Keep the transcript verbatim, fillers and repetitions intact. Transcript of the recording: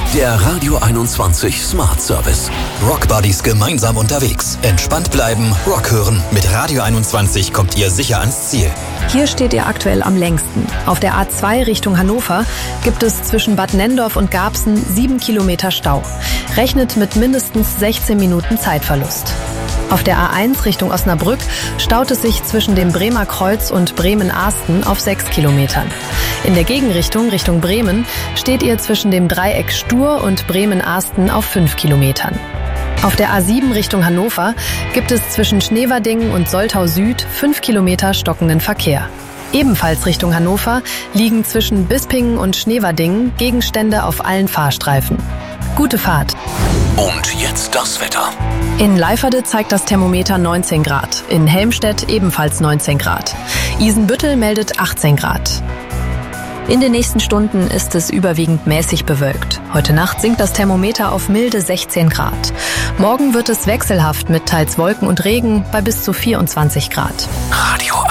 Der Radio einundzwanzig Smart Service. Rockbuddies gemeinsam unterwegs. Entspannt bleiben, Rock hören. Mit Radio einundzwanzig kommt ihr sicher ans Ziel. Hier steht ihr aktuell am längsten. Auf der A zwei Richtung Hannover gibt es zwischen Bad Nenndorf und Garbsen sieben Kilometer Stau. Rechnet mit mindestens sechzehn Minuten Zeitverlust. Auf der A eins Richtung Osnabrück staut es sich zwischen dem Bremer Kreuz und Bremen-Ahsten auf sechs Kilometern. In der Gegenrichtung, Richtung Bremen, steht ihr zwischen dem Dreieck Stur und Bremen-Ahsten auf fünf Kilometern. Auf der A sieben Richtung Hannover gibt es zwischen Schneverdingen und Soltau Süd fünf Kilometer stockenden Verkehr. Ebenfalls Richtung Hannover liegen zwischen Bispingen und Schneverdingen Gegenstände auf allen Fahrstreifen. Gute Fahrt. Und jetzt das Wetter. In Leiferde zeigt das Thermometer neunzehn Grad, in Helmstedt ebenfalls neunzehn Grad. Isenbüttel meldet achtzehn Grad. In den nächsten Stunden ist es überwiegend mäßig bewölkt. Heute Nacht sinkt das Thermometer auf milde sechzehn Grad. Morgen wird es wechselhaft mit teils Wolken und Regen bei bis zu vierundzwanzig Grad. Radio